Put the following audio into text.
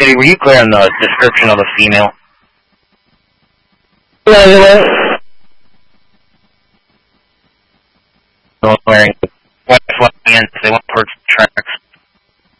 Deputy, were you clear on the description of the female? Wearing white sweatpants. They went towards